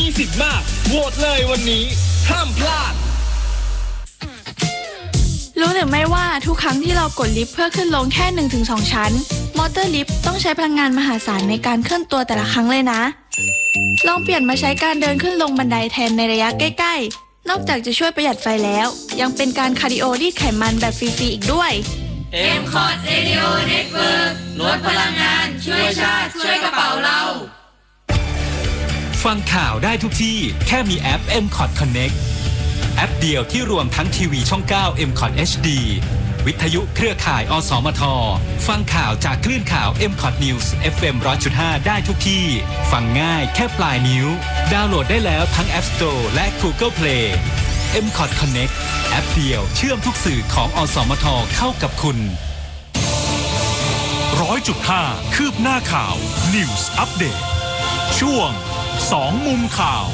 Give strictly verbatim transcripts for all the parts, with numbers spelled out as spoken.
มีสิทธิ์มากโหวตเลยวันนี้ห้ามพลาดรู้หรือไม่ว่าทุกครั้งที่เรากดลิฟต์เพื่อขึ้นลงแค่ หนึ่งถึงสอง ชั้นมอเตอร์ลิฟต์ต้องใช้พลังงานมหาศาลในการเคลื่อนตัวแต่ละครั้งเลยนะลองเปลี่ยนมาใช้การเดินขึ้นลงบันไดแทนในระยะใกล้ๆนอกจากจะช่วยประหยัดไฟแล้วยังเป็นการคาร์ดิโอรีดไขมันแบบฟรีๆอีกด้วยเอ็ม คอท Radio Network ลดพลังงานช่วยชาติช่วยกระเป๋าเราฟังข่าวได้ทุกที่แค่มีแอป เอ็ม คอท Connect แอปเดียวที่รวมทั้งทีวีช่อง เก้า เอ็ม คอท เอช ดี วิทยุเครือข่าย อสมท ฟังข่าวจากคลื่นข่าว เอ็ม คอท News เอฟ เอ็ม หนึ่งร้อยจุดห้า ได้ทุกที่ ฟังง่ายแค่ปลายนิ้วดาวน์โหลดได้แล้วทั้ง App Store และ Google Play เอ็ม คอท Connect แอปเดียวเชื่อมทุกสื่อของอสมทเข้ากับคุณร้อยจุดห้าคืบหน้าข่าว News Update ช่วงสองมุมข่าว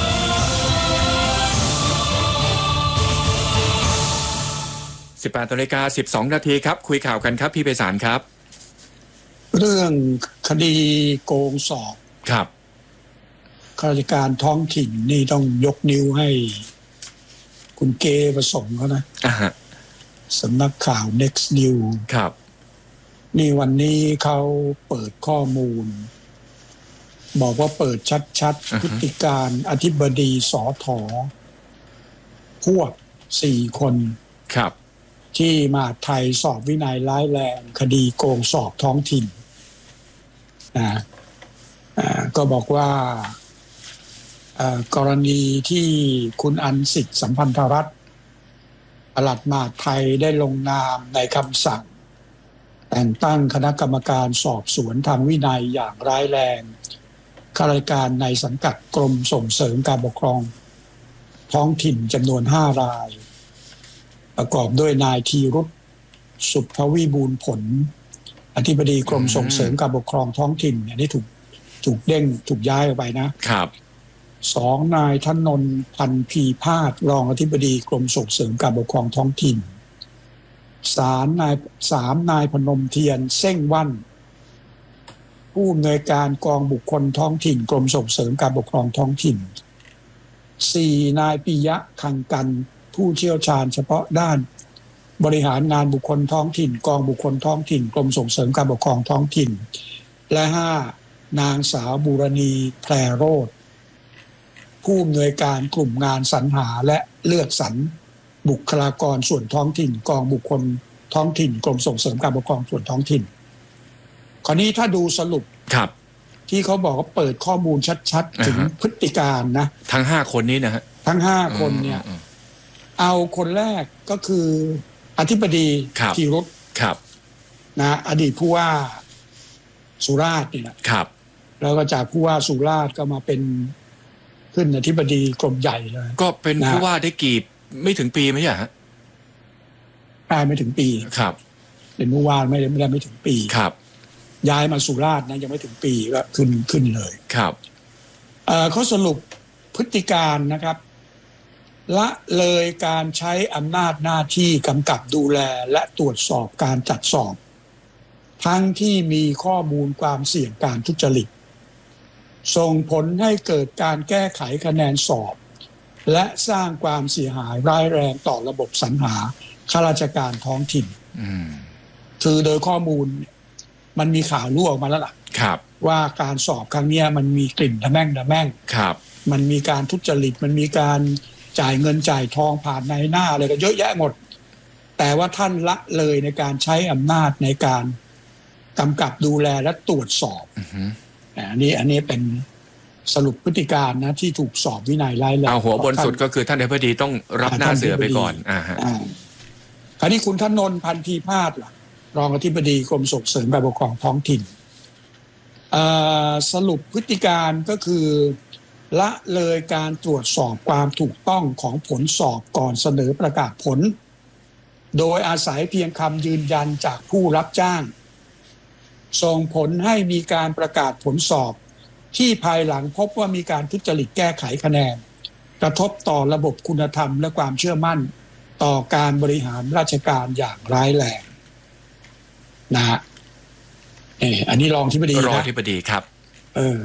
สิบแปดนาฬิกาสิบสองนาทีครับคุยข่าวกันครับพี่ไพศาลครับเรื่องคดีโกงสอบครับข้าราชการท้องถิ่นนี่ต้องยกนิ้วให้คุณเกประสงค์เขานะอ่าฮะสำนักข่าว Next News ครับนี่วันนี้เขาเปิดข้อมูลบอกว่าเปิดชัดๆพฤติการอธิบดีสอถอพวกสี่คนครับที่มาไทยสอบวินัยร้ายแรงคดีโกงสอบท้องถิ่นนะก็บอกว่ากรณีที่คุณอันสิทธิ์สัมพันธรัตน์ปลัดมหาดไทยได้ลงนามในคำสั่งแต่งตั้งคณะกรรมการสอบสวนทางวินัยอย่างร้ายแรงข้าราชการในสังกัดกรมส่งเสริมการปกครองท้องถิ่นจำนวนห้ารายประกอบด้วยนายธีรุตสุภวิบูลย์ผลอธิบดีกรมส่งเสริมการปกครองท้องถิ่นเนี่ยได้ถูกถูกเด้งถูกย้ายออกไปนะครับสองนายธนนท์พันพีพาสรองอธิบดีกรมส่งเสริมการปกครองท้องถิ่นสามนายสามนายพนมเทียนเส้งวันผู้อำนวยการกองบุคคลท้องถิ่นกรมส่งเสริมการปกครองท้องถิ่นสี่นายปิยะคังกันผู้เชี่ยวชาญเฉพาะด้านบริหารงานบุคคลท้องถิ่นกองบุคคลท้องถิ่นกรมส่งเสริมการปกครองท้องถิ่นและห้านางสาวบูรณีแพรโรจน์ผู้อำนวยการกลุ่มงานสรรหาและเลือกสรรบุคลากรส่วนท้องถิ่นกองบุคคลท้องถิ่นกรมส่งเสริมการปกครองส่วนท้องถิ่นคราวนี้ถ้าดูสรุปครับที่เขาบอกว่าเปิดข้อมูลชัดๆถึงพฤติการนะทั้งห้าคนนี้นะฮะทั้งห้าคนเนี่ยเอาคนแรกก็คืออธิบดีธีรุตครับนะอดีตผู้ว่าสุราษฎร์นี่นะครับแล้วก็จากผู้ว่าสุราษฎร์ก็มาเป็นขึ้นอธิบดีกรมใหญ่เลยก็เป็นผู้ว่าได้กี่ไม่ถึงปีไหมฮะได้ไม่ถึงปีครับเป็นผู้ว่าไม่ได้ไม่ได้ไม่ถึงปีครับย้ายมาสุราษฎร์นะยังไม่ถึงปีก็ขึ้นขึ้นเลยครับเอ่อเขาสรุปพฤติการนะครับละเลยการใช้อำนาจหน้าที่กำกับดูแลและตรวจสอบการจัดสอบทั้งที่มีข้อมูลความเสี่ยงการทุจริตส่งผลให้เกิดการแก้ไขคะแนนสอบและสร้างความเสียหายร้ายแรงต่อระบบสรรหาข้าราชการท้องถิ่นคือโดยข้อมูลมันมีข่าวรั่วออกมาแล้วล่ะว่าการสอบครั้งนี้มันมีกลิ่นทะแม่งทะแม่งมันมีการทุจริตมันมีการจ่ายเงินจ่ายทองผ่านในหน้าอะไรก็เยอะแยะหมดแต่ว่าท่านละเลยในการใช้อำนาจในการกำกับดูแลและตรวจสอบอันนี้อันนี้เป็นสรุปพฤติการนะที่ถูกสอบวินัยร้ายแรงเอาหัวบนสุดก็คือท่านอธิบดีต้องรับหน้าเสือไปก่อนอ่าฮะคราวนี้คุณธนนท์พันธีพาสล่ะรองอธิบดีกรมส่งเสริมการปกครองท้องถิ่นสรุปพฤติการก็คือละเลยการตรวจสอบความถูกต้องของผลสอบก่อนเสนอประกาศผลโดยอาศัยเพียงคำยืนยันจากผู้รับจ้างส่งผลให้มีการประกาศผลสอบที่ภายหลังพบว่ามีการทุจริตแก้ไขคะแนนกระทบต่อระบบคุณธรรมและความเชื่อมั่นต่อการบริหารราชการอย่างร้ายแรงนะฮะเอออันนี้รองอธิบดีนะรองอธิบดีครับเออ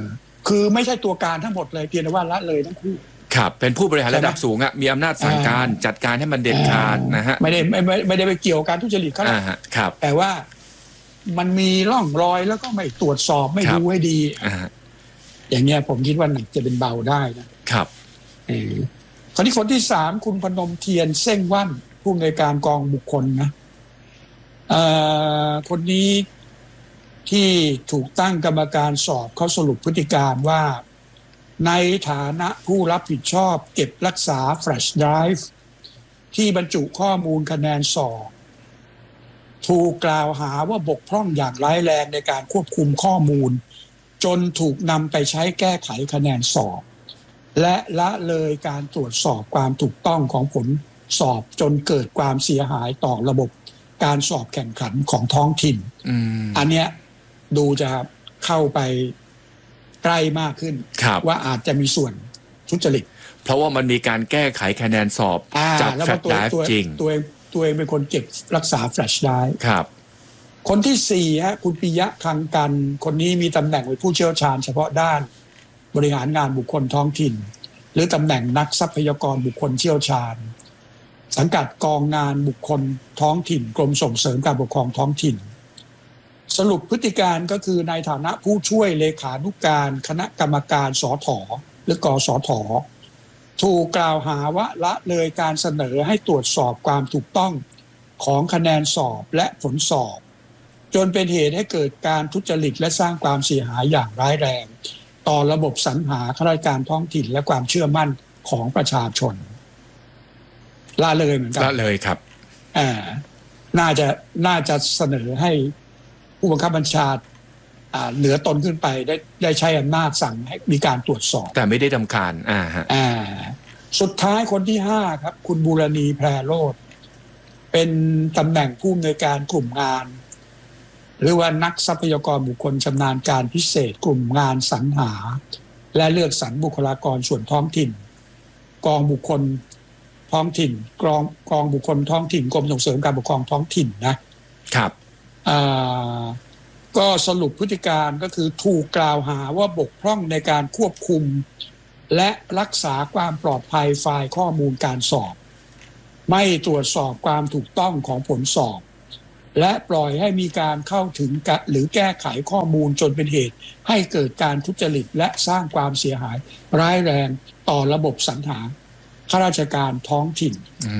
คือไม่ใช่ตัวการทั้งหมดเลยเพียงแต่ว่าละเลยทั้งคู่ครับเป็นผู้บริหารระดับสูงอ่ะมีอำนาจสั่งการจัดการให้มันเด็ดขาดนะฮะไม่ได้ไม่ไม่ไม่ได้ไปเกี่ยวกับการทุจริตเขาหรอกครับแต่ว่ามันมีร่องรอยแล้วก็ไม่ตรวจสอบไม่ดูให้ดีอย่างเงี้ยผมคิดว่าหนักจะเป็นเบาได้นะครับเออคราวนี้คนที่สามคุณพนมเทียนเส้งว่านผู้อำนวยการกองบุคคลนะเอ่อคนนี้ที่ถูกตั้งกรรมการสอบเขาสรุปพฤติการว่าในฐานะผู้รับผิดชอบเก็บรักษาแฟลชไดรฟ์ที่บรรจุข้อมูลคะแนนสอบถูกกล่าวหาว่าบกพร่องอย่างร้ายแรงในการควบคุมข้อมูลจนถูกนำไปใช้แก้ไขคะแนนสอบและละเลยการตรวจสอบความถูกต้องของผลสอบจนเกิดความเสียหายต่อระบบการสอบแข่งขันของท้องถิ่นอ, อันเนี้ยดูจะเข้าไปใกล้มากขึ้นว่าอาจจะมีส่วนทุจริตเพราะว่ามันมีการแก้ไขคะแนนสอบจากแฟลชไดรฟ์จริงตัวเองตัวเองเป็นคนเก็บรักษาแฟลชไดรฟ์ครับคนที่สี่ฮะคุณปิยะคลังกันคนนี้มีตำแหน่งเป็นผู้เชี่ยวชาญเฉพาะด้านบริหารงานบุคคลท้องถิ่นหรือตำแหน่งนักทรัพยากรบุคคลเชี่ยวชาญสังกัดกองงานบุคคลท้องถิ่นกรมส่งเสริมการปกครองท้องถิ่นสรุปพฤติการก็คือในฐานะผู้ช่วยเลขานุการคณะกรรมการสถหรือกสถถูกกล่าวหาว่าละเลยการเสนอให้ตรวจสอบความถูกต้องของคะแนนสอบและผลสอบจนเป็นเหตุให้เกิดการทุจริตและสร้างความเสียหายอย่างร้ายแรงต่อระบบสรรหาข้าราชการท้องถิ่นและความเชื่อมั่นของประชาชนละเลยเหมือนกันละเลยครับอ่าน่าจะน่าจะเสนอให้ผู้บังคับบัญชาเหนือตนขึ้นไปได้ได้ใช้อำนาจสั่งให้มีการตรวจสอบแต่ไม่ได้ดำการอ่าฮะอ่าสุดท้ายคนที่ห้าครับคุณบูรณีแพรโรจน์เป็นตำแหน่งผู้อำนวยการกลุ่มงานหรือว่านักทรัพยากรบุคคลชำนาญการพิเศษกลุ่มงานสรรหาและเลือกสรรบุคลากรส่วนท้องถิ่นกองบุคคลท้องถิ่นกองกองบุคคลท้องถิ่นกรมส่งเสริมการปกครองท้องถิ่นนะครับอ่าก็สรุปพฤติการก็คือถูกกล่าวหาว่าบกพร่องในการควบคุมและรักษาความปลอดภัยไฟล์ข้อมูลการสอบไม่ตรวจสอบความถูกต้องของผลสอบและปล่อยให้มีการเข้าถึงหรือแก้ไขข้อมูลจนเป็นเหตุให้เกิดการทุจริตและสร้างความเสียหายร้ายแรงต่อระบบสรรหาข้าราชการท้องถิ่น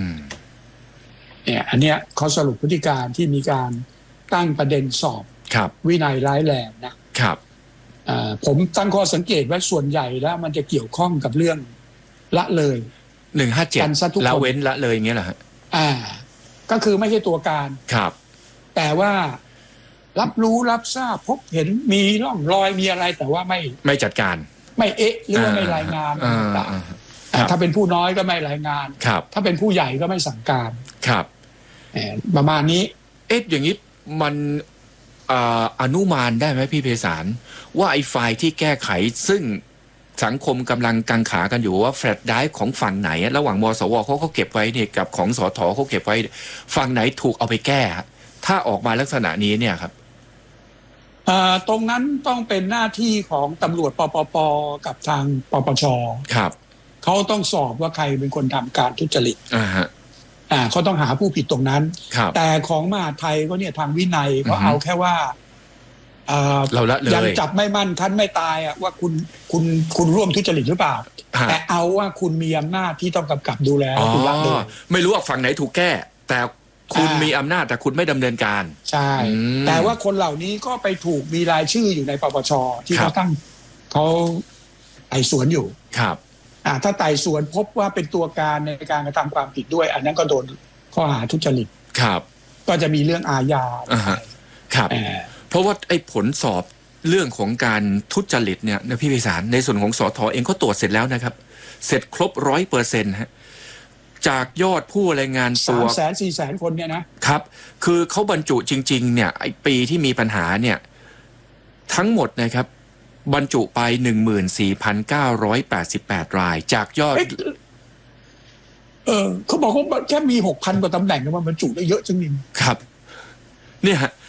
เนี่ยอันเนี้ยเขาสรุปพฤติการที่มีการตั้งประเด็นสอบวินัยร้ายแรงนะครับผมตั้งข้อสังเกตว่าส่วนใหญ่แล้วมันจะเกี่ยวข้องกับเรื่องละเลยหนึ่งห้าเจ็ดละเว้นละเลยอย่างเงี้ยเหรอฮะอ่าก็คือไม่ใช่ตัวการครับแต่ว่ารับรู้รับทราบพบเห็นมีร่องรอยมีอะไรแต่ว่าไม่ไม่จัดการไม่เอ๊ะหรือว่าไม่รายงานต่างๆถ้าเป็นผู้น้อยก็ไม่รายงานถ้าเป็นผู้ใหญ่ก็ไม่สั่งการครับประมาณนี้เอ๊ะอย่างนี้มันอนุมานได้ไหมพี่ไพศาลว่าไอ้ไฟล์ที่แก้ไขซึ่งสังคมกำลังกังขากันอยู่ว่าแฟลชไดรฟ์ของฝั่งไหนระหว่างมสวเขาเขาเก็บไว้เนี่ยกับของสทเขาเก็บไว้ฝั่งไหนถูกเอาไปแก้ถ้าออกมาลักษณะนี้เนี่ยครับตรงนั้นต้องเป็นหน้าที่ของตำรวจปปปกับทางปปชครับเขาต้องสอบว่าใครเป็นคนทำการทุจริตอ่าฮะอ่าเขาต้องหาผู้ผิดตรงนั้นแต่ของมหาไทยก็เนี่ยทางวินัยก็เอาแค่ว่าเราละเลยยังจับไม่มั่นคั้นไม่ตายอะว่าคุณคุณคุณร่วมทุจริตหรือเปล่าแต่เอาว่าคุณมีอำนาจที่ต้องกำกับดูแลคุณละเลยไม่รู้ว่าฝั่งไหนถูกแก้แต่คุณมีอำนาจแต่คุณไม่ดำเนินการใช่แต่ว่าคนเหล่านี้ก็ไปถูกมีรายชื่ออยู่ในปปชที่เขาตั้งเขาไต่สวนอยู่ครับอ่าถ้าไต่สวนพบว่าเป็นตัวการในการกระทำความผิดด้วยอันนั้นก็โดนข้อหาทุจริตครับก็จะมีเรื่องอาญาครับเพราะว่าไอ้ผลสอบเรื่องของการทุจริตเนี่ยนะพี่ไพศาลในส่วนของสทเองก็ตรวจเสร็จแล้วนะครับเสร็จครบร้อยเปอร์เซ็นต์ฮะจากยอดผู้รายงานตัวสามแสนสี่แสนคนเนี่ยนะครับคือเขาบรรจุจริงๆเนี่ยไอ้ปีที่มีปัญหาเนี่ยทั้งหมดนะครับบรรจุไป หนึ่งหมื่นสี่พันเก้าร้อยแปดสิบแปด รายจากยอดเออเขาบอกว่าแค่มี หกพัน กว่าตำแหน่งมันบรรจุได้เยอะจังจริงครับเนี่ยฮะ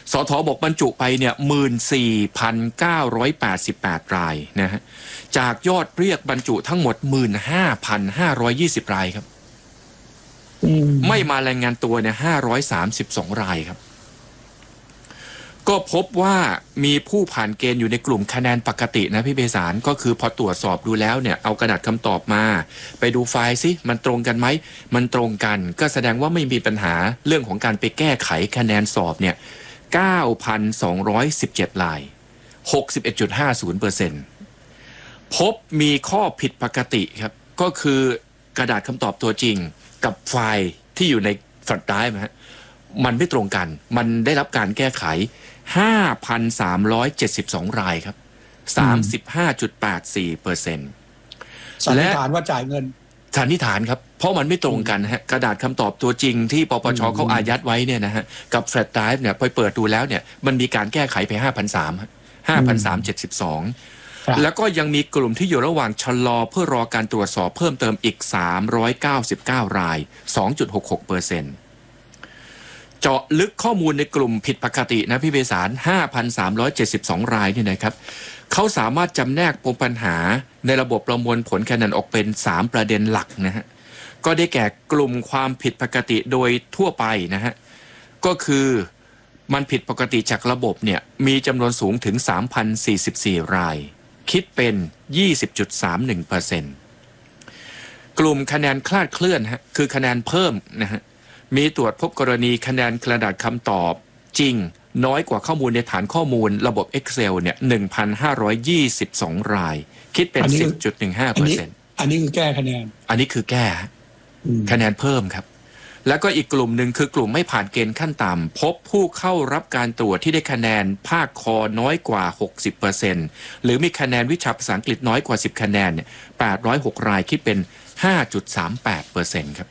สทบอกบรรจุไปเนี่ย หนึ่งหมื่นสี่พันเก้าร้อยแปดสิบแปด รายนะฮะจากยอดเรียกบรรจุทั้งหมด หนึ่งหมื่นห้าพันห้าร้อยยี่สิบ รายครับไม่มารายงานตัวเนี่ยห้าร้อยสามสิบสองรายครับก็พบว่ามีผู้ผ่านเกณฑ์อยู่ในกลุ่มคะแนนปกตินะพี่เบสารก็คือพอตรวจสอบดูแล้วเนี่ยเอากระดาษคำตอบมาไปดูไฟล์ซิมันตรงกันไหมมันตรงกันก็แสดงว่าไม่มีปัญหาเรื่องของการไปแก้ไขคะแนนสอบเนี่ย เก้าพันสองร้อยสิบเจ็ด ราย หกสิบเอ็ดจุดห้าศูนย์เปอร์เซ็นต์ พบมีข้อผิดปกติครับก็คือกระดาษคำตอบตัวจริงกับไฟล์ที่อยู่ในแฟลชไดรฟ์ฮะมันไม่ตรงกันมันได้รับการแก้ไข ห้าพันสามร้อยเจ็ดสิบสอง รายครับ สามสิบห้าจุดแปดสี่เปอร์เซ็นต์สันนิษฐานว่าจ่ายเงินสันนิษฐานครับเพราะมันไม่ตรงกันฮะกระดาษคำตอบตัวจริงที่ปปชเขาอายัดไว้เนี่ยนะฮะกับแฟลชไดรฟ์เนี่ยไปเปิดดูแล้วเนี่ยมันมีการแก้ไขไป ห้าพันสามร้อย ห้าพันสามร้อยเจ็ดสิบสอง แล้วก็ยังมีกลุ่มที่อยู่ระหว่างชะลอเพื่อรอการตรวจสอบเพิ่มเติมอีกสามร้อยเก้าสิบเก้าราย สองจุดหกหกเปอร์เซ็นต์ เจาะลึกข้อมูลในกลุ่มผิดปกตินะพี่เบสาร ห้าพันสามร้อยเจ็ดสิบสอง รายเนี่ยนะครับเขาสามารถจำแนกปมปัญหาในระบบประมวลผลคะแนนออกเป็นสามประเด็นหลักนะฮะก็ได้แก่กลุ่มความผิดปกติโดยทั่วไปนะฮะก็คือมันผิดปกติจากระบบเนี่ยมีจำนวนสูงถึง สามพันสี่สิบสี่ รายคิดเป็น ยี่สิบจุดสามหนึ่งเปอร์เซ็นต์ กลุ่มคะแนนคลาดเคลื่อนฮะคือคะแนนเพิ่มนะฮะมีตรวจพบกรณีคะแนนกระดาษคำตอบจริงน้อยกว่าข้อมูลในฐานข้อมูลระบบ Excel เนี่ย หนึ่งพันห้าร้อยยี่สิบสอง รายคิดเป็น สิบจุดหนึ่งห้าเปอร์เซ็นต์อันนี้คือแก้คะแนนอันนี้คือแก้คะแนนเพิ่มครับแล้วก็อีกกลุ่มหนึ่งคือกลุ่มไม่ผ่านเกณฑ์ขั้นต่ำพบผู้เข้ารับการตรวจที่ได้คะแนนภาคคอน้อยกว่า หกสิบเปอร์เซ็นต์ หรือมีคะแนนวิชาภาษาอังกฤษน้อยกว่าสิบคะแนนเนี่ยแปดร้อยหกรายคิดเป็น ห้าจุดสามแปดเปอร์เซ็นต์ ครับ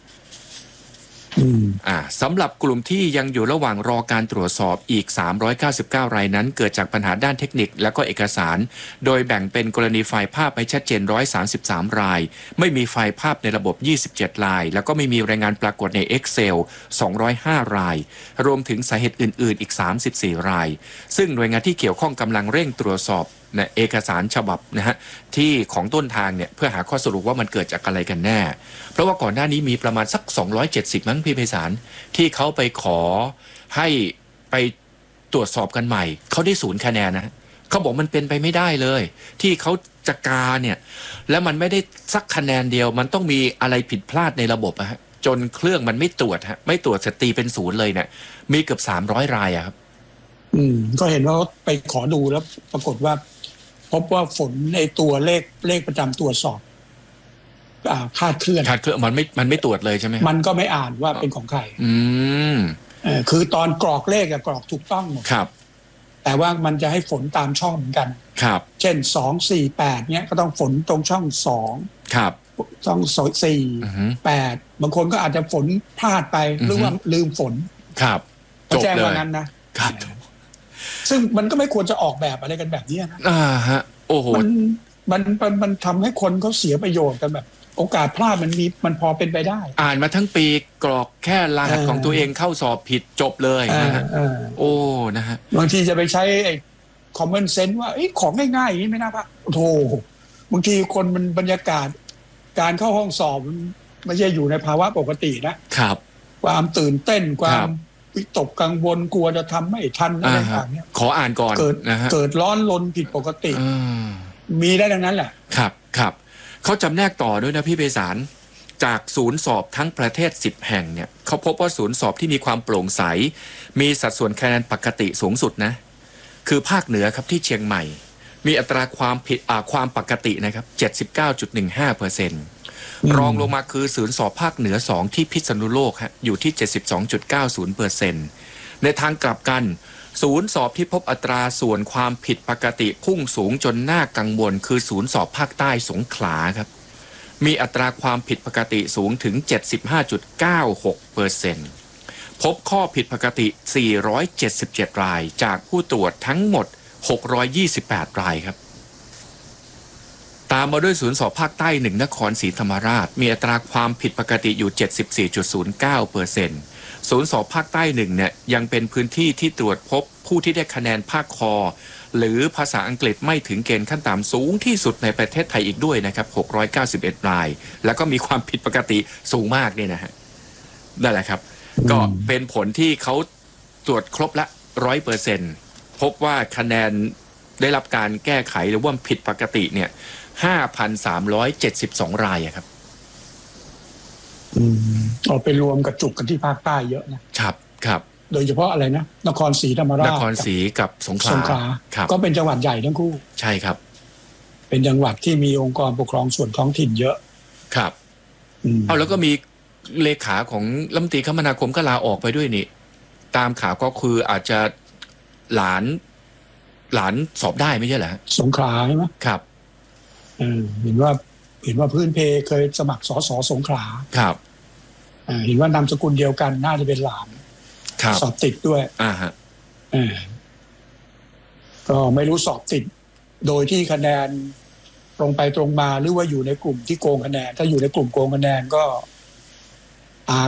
อ่าสำหรับกลุ่มที่ยังอยู่ระหว่างรอการตรวจสอบอีกสามร้อยเก้าสิบเก้ารายนั้นเกิดจากปัญหาด้านเทคนิคและก็เอกสารโดยแบ่งเป็นกรณีไฟล์ภาพไม่ชัดเจนหนึ่งร้อยสามสิบสามรายไม่มีไฟล์ภาพในระบบยี่สิบเจ็ดรายแล้วก็ไม่มีรายงานปรากฏใน Excel สองร้อยห้ารายรวมถึงสาเหตุอื่นๆอีกสามสิบสี่รายซึ่งหน่วยงานที่เกี่ยวข้องกำลังเร่งตรวจสอบนะเอกสารฉบับนะฮะที่ของต้นทางเนี่ยเพื่อหาข้อสรุปว่ามันเกิดจากอะไรกันแน่เพราะว่าก่อนหน้านี้มีประมาณสักสองร้อยเจ็ดสิบมั้งพี่ไพศาลที่เขาไปขอให้ไปตรวจสอบกันใหม่เขาได้ศูนย์คะแนนนะเขาบอกมันเป็นไปไม่ได้เลยที่เขาจะกาเนี่ยแล้วมันไม่ได้สักคะแนนเดียวมันต้องมีอะไรผิดพลาดในระบบอะฮะจนเครื่องมันไม่ตรวจฮะไม่ตรวจสตีเป็นศูนย์เลยเนี่ยมีเกือบสามร้อยรายอะครับอืมก็เห็นว่าไปขอดูแล้วปรากฏว่าพบว่าฝนในตัวเลขเลขประจำตัวสอบอ่าคลาดเคลื่อนคลาดเคลื่อนมันไม่มันไม่ตรวจเลยใช่ไหมมันก็ไม่อ่านว่าเป็นของใครอืมเออคือตอนกรอกเลขอะกรอกถูกต้องหมดครับแต่ว่ามันจะให้ฝนตามช่องเหมือนกันครับเช่นสองสี่แปดเนี้ยก็ต้องฝนตรงช่องสองครับช่องสี่แปดบางคนก็อาจจะฝนพลาดไปหรือว่าลืมฝนครับจบเลยแจ้งว่างั้นนะครับซึ่งมันก็ไม่ควรจะออกแบบอะไรกันแบบนี้นะอ่าฮะโอ้โหมันมันมันมันทำให้คนเขาเสียประโยชน์กันแบบโอกาสพลาดมันมีมันพอเป็นไปได้อ่านมาทั้งปีกรอกแค่รหัสของตัวเองเข้าสอบผิดจบเลยนะฮะโอ้นะฮะบางทีจะไปใช้ไอ้ common sense ว่าไอ้ของง่ายๆอย่างนี้ไม่น่าพลาดโธ่บางทีคนมันบรรยากาศการเข้าห้องสอบมันไม่ใช่อยู่ในภาวะปกตินะครับความตื่นเต้นความวิตกกังวลกลัวจะทำไม่ทันอะไรต่างๆเนี่ยขออ่านก่อนเกิดนะฮะเกิดร้อนรนผิดปกติมีได้ดังนั้นแหละครับครับเขาจำแนกต่อด้วยนะพี่เบสารจากศูนย์สอบทั้งประเทศสิบแห่งเนี่ยเขาพบว่าศูนย์สอบที่มีความโปร่งใสมีสัดส่วนคะแนนปกติสูงสุดนะคือภาคเหนือครับที่เชียงใหม่มีอัตราความผิดอ่าความปกตินะครับ เจ็ดสิบเก้าจุดหนึ่งห้าเปอร์เซ็นต์ รองลงมาคือศูนย์สอบภาคเหนือสองที่พิษณุโลกฮะอยู่ที่ เจ็ดสิบสองจุดเก้าศูนย์เปอร์เซ็นต์ ในทางกลับกันศูนย์สอบที่พบอัตราส่วนความผิดปกติพุ่งสูงจนน่ากังวลคือศูนย์สอบภาคใต้สงขลาครับมีอัตราความผิดปกติสูงถึง เจ็ดสิบห้าจุดเก้าหกเปอร์เซ็นต์ พบข้อผิดปกติสี่ร้อยเจ็ดสิบเจ็ดรายจากผู้ตรวจทั้งหมดหกร้อยยี่สิบแปดรายครับตามมาด้วยศูนย์สอบภาคใต้หนึ่งนครศรีธรรมราชมีอัตราความผิดปกติอยู่ เจ็ดสิบสี่จุดศูนย์เก้าเปอร์เซ็นต์ศูนย์สอบภาคใต้หนึ่งเนี่ยยังเป็นพื้นที่ที่ตรวจพบผู้ที่ได้คะแนนภาคคอหรือภาษาอังกฤษไม่ถึงเกณฑ์ขั้นต่ำสูงที่สุดในประเทศไทยอีกด้วยนะครับหกร้อยเก้าสิบเอ็ดรายแล้วก็มีความผิดปกติสูงมากเนี่ยนะฮะนั่นแหละครับก็เป็นผลที่เขาตรวจครบละร้อยเปอร์เซ็นต์พบว่าคะแนนได้รับการแก้ไขหรือว่าผิดปกติเนี่ยห้าพันสามร้อยเจ็ดสิบสองรายครับอืมเอาไปรวมกับจุกกันที่ภาคใต้เยอะนะครับครับโดยเฉพาะอะไรนะนครศรีธรรมราชนครศรีกับสงขลาสงขลาก็เป็นจังหวัดใหญ่ทั้งคู่ใช่ครับเป็นจังหวัดที่มีองค์กรปกครองส่วนท้องถิ่นเยอะครับเอาแล้วก็มีเลขาของรัฐมนตรีคมนาคมก็ลาออกไปด้วยนี่ตามข่าวก็คืออาจจะหลานหลานสอบได้ไม่ใช่เหรอสงขลาใช่ไหมครับเห็นว่าเห็นว่าพื้นเพเคยสมัครสสสงขลาครับเห็นว่านามสกุลเดียวกันน่าจะเป็นหลานสอบติดด้วยอ่าฮะก็ไม่รู้สอบติดโดยที่คะแนนตรงไปตรงมาหรือว่าอยู่ในกลุ่มที่โกงคะแนนถ้าอยู่ในกลุ่มโกงคะแนนก็อา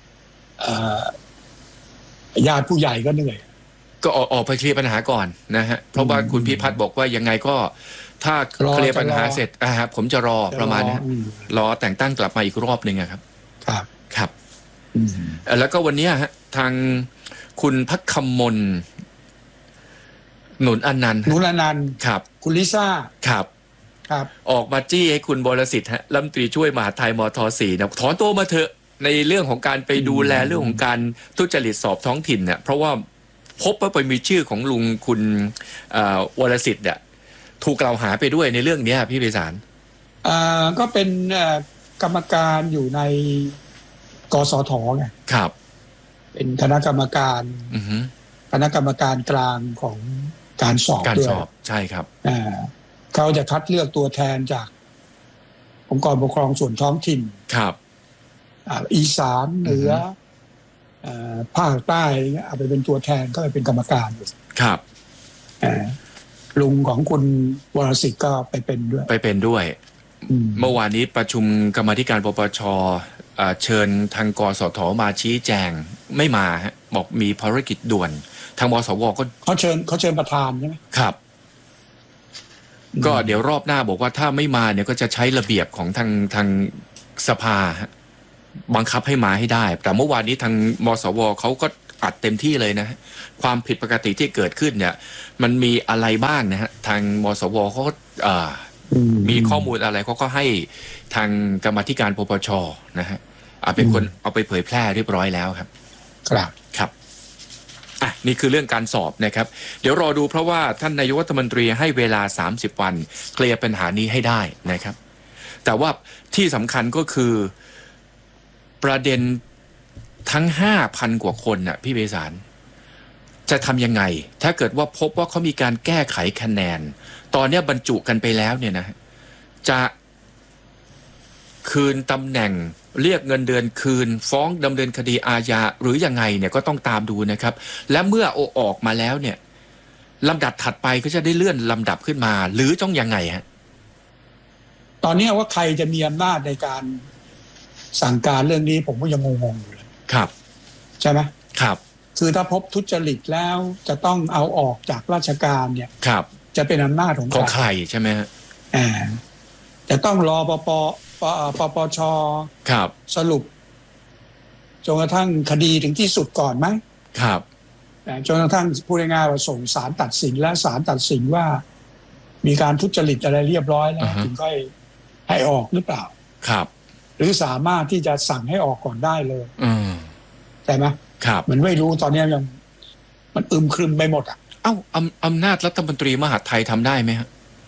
ญาติผู้ใหญ่ก็เหนื่อยก็ออกไปเคลียร์ปัญหาก่อนนะฮะเพราะว่าคุณพิพัฒน์บอกว่ายังไงก็ถ้าเคลียร์ปัญหาเสร็จอ่าผมจะรอประมาณนี้รอแต่งตั้งกลับมาอีกรอบหนึ่งครับครับครับแล้วก็วันนี้ฮะทางคุณพักคำมนหนุนอนันต์หนุนอนันต์ครับคุณลิซ่าครับครับออกมาจี้ให้คุณบรสิทธิ์ฮะรัฐมนตรีช่วยมหาดไทยมท.สี่นะถอนตัวมาเถอะในเรื่องของการไปดูแลเรื่องของการทุจริตสอบท้องถิ่นเนี่ยเพราะว่าพบว่าไปมีชื่อของลุงคุณวรสิทธิ์เนี่ยถูกกล่าวหาไปด้วยในเรื่องนี้พี่ไพศาลอ่าก็เป็นกรรมการอยู่ในกสทไงครับเป็นคณะกรรมการคณะกรรมการกลางของการสอบการสอบใช่ครับอ่าเขาจะคัดเลือกตัวแทนจากองค์กรปกครองส่วนท้องถิ่นครับอ่าอีสานเหนือภาคใต้เอาไปเป็นตัวแทนก็ไปเป็นกรรมการอยู่ครับลุงของคุณวรสิทธิ์ก็ไปเป็นด้วยไปเป็นด้วยเมื่อวานนี้ประชุมกรรมาธิการปปชเชิญทางกสทมาชี้แจงไม่มาฮะบอกมีภารกิจด่วนทางมสวก็เขาเชิญเขาเชิญประธานใช่ไหมครับก็เดี๋ยวรอบหน้าบอกว่าถ้าไม่มาเนี่ยก็จะใช้ระเบียบของทางทางสภาบังคับให้มาให้ได้แต่เมื่อวานนี้ทางมสวเขาก็อัดเต็มที่เลยนะความผิดปกติที่เกิดขึ้นเนี่ยมันมีอะไรบ้างนะฮะทางมสวเขาก็มีข้อมูลอะไรเขาก็ให้ทางกรรมาธิการปปชนะฮะเอาเป็นคนเอาไปเผยแพร่เรียบร้อยแล้วครับครับครับอ่ะนี่คือเรื่องการสอบนะครับเดี๋ยวรอดูเพราะว่าท่านนายกรัฐมนตรีให้เวลาสามสิบวันเคลียร์ปัญหานี้ให้ได้นะครับแต่ว่าที่สำคัญก็คือประเด็นทั้ง ห้าพัน กว่าคนน่ะพี่เบสารจะทำยังไงถ้าเกิดว่าพบว่าเขามีการแก้ไขคะแนนตอนนี้บรรจุกันไปแล้วเนี่ยนะจะคืนตำแหน่งเรียกเงินเดือนคืนฟ้องดำเนินคดีอาญาหรือยังไงเนี่ยก็ต้องตามดูนะครับและเมื่อโอออกมาแล้วเนี่ยลำดับถัดไปก็จะได้เลื่อนลำดับขึ้นมาหรือต้องยังไงฮะตอนนี้ว่าใครจะมีอำนาจในการสั่งการเรื่องนี้ผมก็ยังงงๆอยู่เลยครับใช่ไหมครับคือถ้าพบทุจริตแล้วจะต้องเอาออกจากราชการเนี่ยครับจะเป็นอำนาจของของใครใช่ไหมฮะอ่าจะต้องรอปปปปปชครับสรุปจนกระทั่งคดีถึงที่สุดก่อนไหมครับจนกระทั่งพูดง่ายๆว่าส่งศาลตัดสินและศาลตัดสินว่ามีการทุจริตอะไรเรียบร้อยแล้วถึงค่อยให้ออกหรือเปล่าครับหรือสามารถที่จะสั่งให้ออกก่อนได้เลยอืมใช่ไหมครับมันไม่รู้ตอนนี้ยังมันอึมครึมไปหมดอ่ะเอ้าอำอำนาจรัฐมนตรีมหาดไทยทำได้ไหมฮะ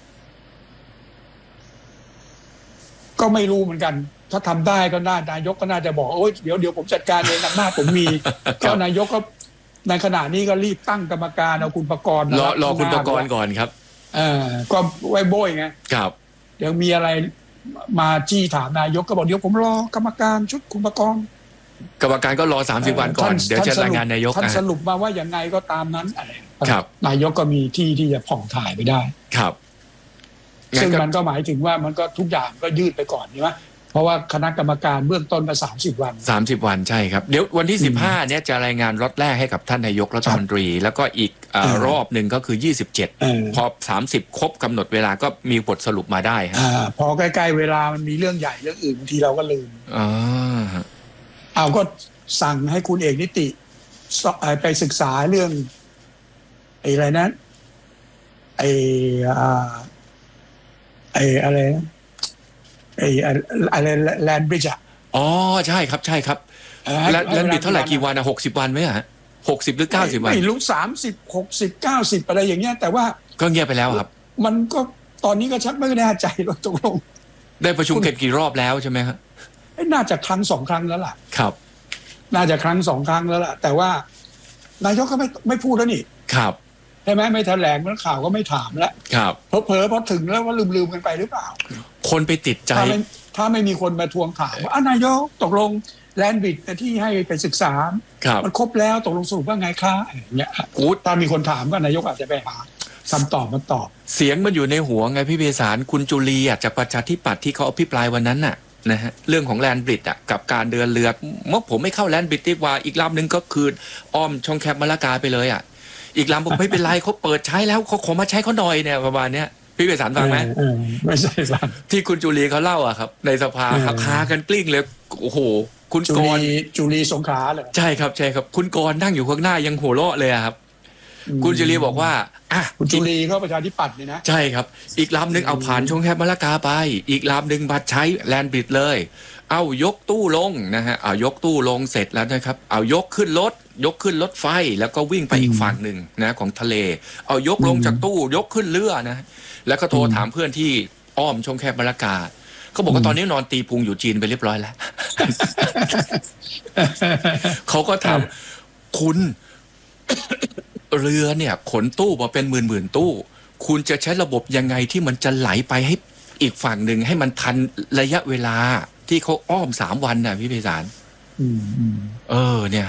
ก็ไม่รู้เหมือนกันถ้าทำได้ก็น่านายกก็น่าจะบอกโอ้ยเดี๋ยวเดี๋ยวผมจัดการเองอำนาจผมมีก็นายกก็ในขณะนี้ก็รีบตั้งกรรมการเอาคุณประกรณ์รอรอคุณประกรณ์ก่อนครับเออก็ไว้โบยไงครับเดี๋ยวมีอะไรมาจี้ถามนายกก็บอกเดี๋ยวผมรอกรรมการชุดคุณประกรณ์กรรมการก็รอสามสิบวันก่อนเดี๋ยวจะรายงานนายกท่านสรุปมาว่าอย่างไงก็ตามนั้นอะไรครับนายกก็มีที่ที่จะผ่องถ่ายไปได้ครับซึ่งมันก็หมายถึงว่ามันก็ทุกอย่างก็ยืดไปก่อนใช่ไหมเพราะว่าคณะกรรมการเบื้องต้นมาสามสิบวันสามสิบวันใช่ครับเดี๋ยววันที่สิบห้าเนี่ยจะรายงานล็อตแรกให้กับท่านนายกรัฐมนตรีแล้วก็อีกอรอบหนึ่งก็คือยี่สิบเจ็ดพอสามสิบครบกำหนดเวลาก็มีบทสรุปมาได้ครับพอใกล้ๆเวลามันมีเรื่องใหญ่เรื่องอื่นบางทีเราก็ลืมอ๋อเอาก็สั่งให้คุณเอกนิติไปศึกษาเรื่องไอ้อะไรนะไอ้ไอ้อะไรนะไอ้อะไรแลนด์บริดจ์อ่ะอ๋อใช่ครับใช่ครับแลนด์บริดจ์เท่าไหร่กี่วันอะหกสิบวันไหมฮะหกสิบหรือเก้าสิบวันไม่รู้สามสิบหกสิบเก้าสิบอะไรอย่างเงี้ยแต่ว่าก็เงียบไปแล้วครับมันก็ตอนนี้ก็ชักไม่แน่ใจว่าตกลงได้ประชุมกันกี่รอบแล้วใช่ไหมครับน่าจะครั้งสองครั้งแล้วล่ะครับน่าจะครั้งสองครั้งแล้วล่ะแต่ว่านายกก็ไม่ไม่พูดแล้วนี่ครับใช่ไหมไม่แถลงนักข่าวก็ไม่ถามแล้วครับเผลอๆพอถึงแล้วว่าลืมๆกันไปหรือเปล่าคนไปติดใจถ้าไม่ถ้าไม่มีคนมาทวงถามว่านายกตกลงแลนด์บริดจ์ที่ให้ไปศึกษามันครบแล้วตกลงสรุปว่าไงคะอย่างเงี้ยถ้ามีคนถามก็นายกอาจจะไปหาคำตอบมาตอบเสียงมันอยู่ในหัวไงพี่เบสารคุณจุลีจากประชาธิปัตย์ที่เขาอภิปรายวันนั้นน่ะนะฮะเรื่องของแลนด์บริดจ์อ่ะกับการเดินเรือเมื่อผมไม่เข้าแลนด์บริดจ์ดีกว่าอีกลำหนึ่งก็คืออ้อมช่องแคบมะละกาไปเลยอ่ะอีกลำบอกไม่เป็นไรเขาเปิดใช้แล้วเขาขอมาใช้เขาหน่อยเนี่ยประมาณเนี้ยพี่เบสารฟังไหมไม่ใช่ฟังที่คุณจุลีเขาเล่าอ่ะครับในสภาคากันกลิ้งเลยโอ้โหคุณกรณ์จุลีสงขลาเลยใช่ครับใช่ครับคุณกรณ์นั่งอยู่ข้างหน้ายังหัวเราะเลยครับคุณจุลีบอกว่าอ่ะคุณจุลีเขาประชาธิปัตย์นี่นะใช่ครับอีกลำหนึ่งเอาผ่านช่องแคบมะละกาไปอีกลำหนึ่งมาใช้แลนด์บริดจ์เลยเอายกตู้ลงนะฮะเอายกตู้ลงเสร็จแล้วนะครับเอายกขึ้นรถยกขึ้นรถไฟแล้วก็วิ่งไปอีกฝั่งหนึ่งนะของทะเลเอายกลงจากตู้ยกขึ้นเรือนะแล้วก็โทรถามเพื่อนที่อ้อมช่องแคบมะละกาเขาบอกว่าตอนนี้นอนตีพุงอยู่จีนไปเรียบร้อยแล้วเขาก็ถามคุณเรือเนี่ยขนตู้มาเป็นหมื่นหมื่นตู้คุณจะใช้ระบบยังไงที่มันจะไหลไปให้อีกฝั่งหนึ่งให้มันทันระยะเวลาที่เขาอ้อมสามวันน่ะพี่ไพศาลเออเนี่ย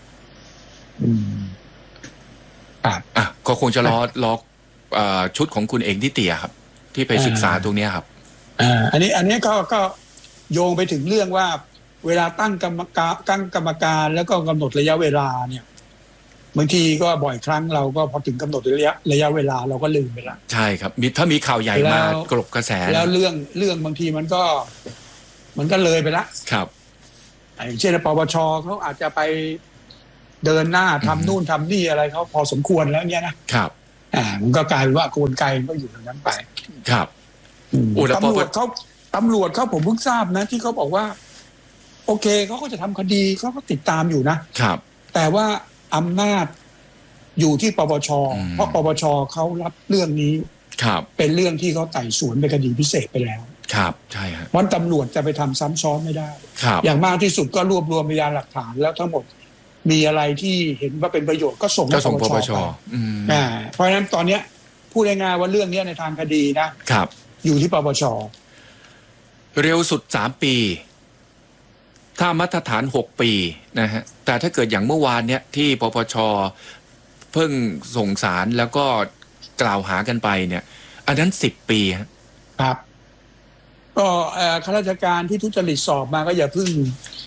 อ่ะอ่ะก็คงจะรอรอชุดของคุณเองที่เตี่ยครับที่ไปศึกษาตรงนี้ครับอ่าอันนี้อันนี้ก็ก็โยงไปถึงเรื่องว่าเวลาตั้งกรรมการตั้งกรรมการแล้วก็กำหนดระยะเวลาเนี่ยบางทีก็บ่อยครั้งเราก็พอถึงกำหนดระยะระยะเวลาเราก็ลืมไปละใช่ครับมีถ้ามีข่าวใหญ่มากลบกระแสแล้วเรื่องเรื่องบางทีมันก็มันก็เลยไปละครับอย่างเช่นปปชเขาอาจจะไปเดินหน้าทำนู่นทำนี่อะไรเขาพอสมควรแล้วเนี่ยนะครับอ่ามันก็กลายเป็นว่ากลไกก็อยู่ตรงนั้นไปครับตำรวจเขาตำรวจเขาผมเพิ่งทราบนะที่เขาบอกว่าโอเคเขาก็จะทำคดีเขาก็ติดตามอยู่นะครับแต่ว่าอำนาจอยู่ที่ปปชเพราะปปชเขารับเรื่องนี้ครับเป็นเรื่องที่เขาไต่สวนเป็นคดีพิเศษไปแล้วครับใช่ครับเพราะตำรวจจะไปทำซ้ำซ้อนไม่ได้ครับอย่างมากที่สุดก็รวบรวมพยานหลักฐานแล้วทั้งหมดมีอะไรที่เห็นว่าเป็นประโยชน์ก็ส่งให้ปปชอ่าเพราะฉะนั้นตอนเนี้ยพูดง่ายๆว่าเรื่องนี้ในทางคดีนะครับอยู่ที่ปปชเร็วสุดสามปีถ้ามาตรฐานหกปีนะฮะแต่ถ้าเกิดอย่างเมื่อวานเนี้ยที่ปปชเพิ่งส่งสารแล้วก็กล่าวหากันไปเนี่ยอันนั้นสิบปีครับก็ข้าราชการที่ทุจริตสอบมาก็อย่าเพิ่ง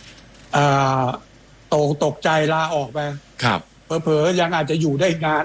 ตกตกใจลาออกไปครับเผลอๆยังอาจจะอยู่ได้นาน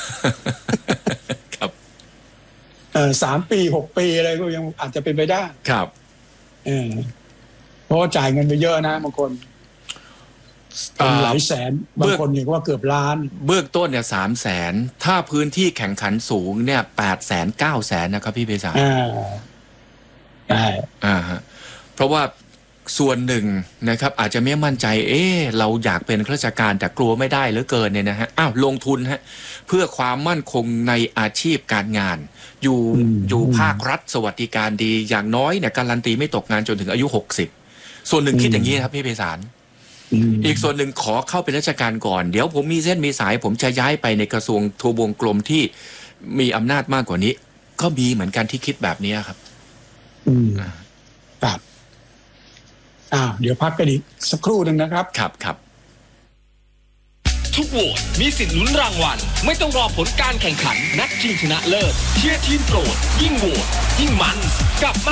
ครับเออสามปีหกปีอะไรก็ยังอาจจะเป็นไปได้ครับเออเพราะจ่ายเงินไปเยอะนะบางคนเป็นหลายแสนบางคนเนี่ยว่าเกือบล้านเบื้องต้นเนี่ยสามแสนถ้าพื้นที่แข่งขันสูงเนี่ยแปดแสนเก้าแสนนะครับพี่เบสาอ่าใช่อ่าฮะเพราะว่าส่วนหนึ่งนะครับอาจจะไม่มั่นใจเอ๊ะเราอยากเป็นข้าราชการแต่กลัวไม่ได้เหลือเกินเนี่ยนะฮะอ้าวลงทุนฮะเพื่อความมั่นคงในอาชีพการงานอยู่อยู่ภาครัฐสวัสดิการดีอย่างน้อยเนี่ยการันตีไม่ตกงานจนถึงอายุหกสิบส่วนหนึ่งคิดอย่างนี้ครับพี่ไพศาลอีกส่วนหนึ่งขอเข้าเป็นราชการก่อนเดี๋ยวผมมีเส้นมีสายผมจะย้ายไปในกระทรวงทบวงกรมที่มีอำนาจมากกว่านี้ก็มีเหมือนกันที่คิดแบบนี้ครับอืมครับอ้าวเดี๋ยวพักกันอีกสักครู่หนึ่งนะครับครับครับทุกโหวตมีสิทธิ์ลุ้นรางวัลไม่ต้องรอผลการแข่งขันนัดชิงชนะเลิศเชียร์ทีมโปรดยิ่งโหวตยิ่งมันกับ